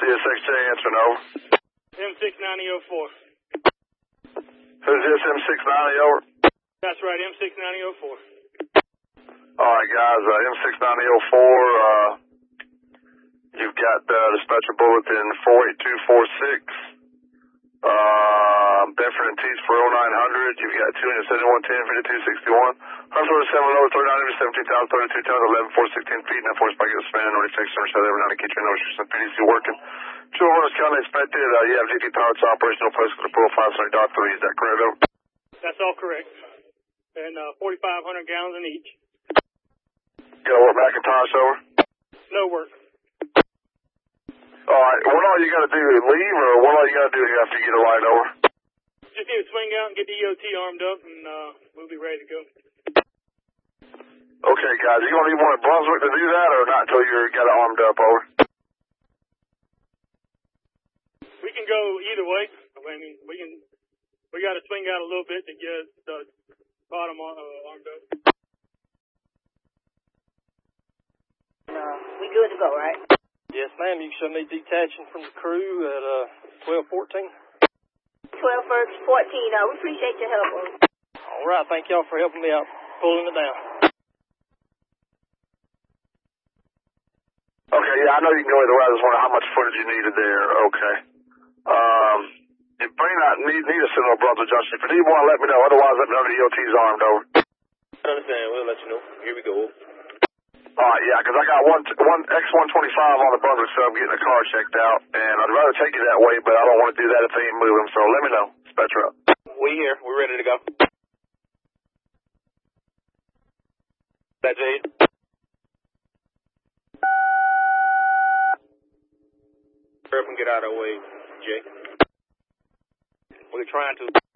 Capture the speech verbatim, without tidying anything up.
C S X J answer, no. M six ninety oh four. Who's this, M six ninety over? That's right, M six ninety oh four. Alright, guys, uh, M six ninety oh four, uh, you've got uh, dispatcher bulletin four eight two four six. Uh, Bedford and Tees for oh nine hundred. You've got two seventy-one ten, fifty-two sixty-one. Huntsville seven over thirty-nine under seventeen thousand thirty-two tons, eleven four sixteen feet. Now forced by get a span, already fixed, number seven, every night, keep your notes, some P D C working. Two orders county expected. Uh, you have G P pilots operational post for the pool five hundred dot three. Is that correct, over? That's all correct. And uh, forty-five hundred gallons in each. Got to work Macintosh, over? No work. Alright, what all you got to do? Leave, or what all you got to do after you get a light, over? Just need to swing out and get the E O T armed up, and uh, we'll be ready to go. Okay, guys, you going to need one at Brunswick to do that, or not until you got it armed up, over? We can go either way. I mean, we can. We got to swing out a little bit to get the bottom uh, armed up. Uh, we good to go, right? Yes, ma'am. You should be detaching from the crew at uh, twelve fourteen. twelve fourteen. Uh, we appreciate your help. All right. Thank y'all for helping me out, pulling it down. Okay, yeah, I know you can go either way. I just wonder how much footage you needed there. Okay. Um, you may not need, need a signal, Brunswick Junction. If you need one, let me know. Otherwise, let me know the E O T's armed, over. I understand. We'll let you know. Here we go. Alright, yeah, because I got one, one X one twenty-five on the Brunswick sub getting a car checked out, and I'd rather take it that way, but I don't want to do that if they ain't moving, so let me know. Spectra up. We here. We're ready to go. That Jade? Hurry up and get out of the way, Jay. We're trying to...